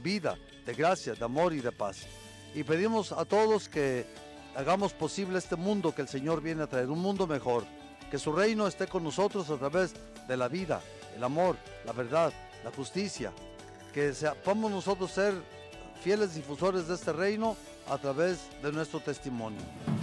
vida, de gracia, de amor y de paz. Y pedimos a todos que hagamos posible este mundo que el Señor viene a traer, un mundo mejor, que su reino esté con nosotros a través de la vida, el amor, la verdad, la justicia, que podamos nosotros ser fieles difusores de este reino a través de nuestro testimonio.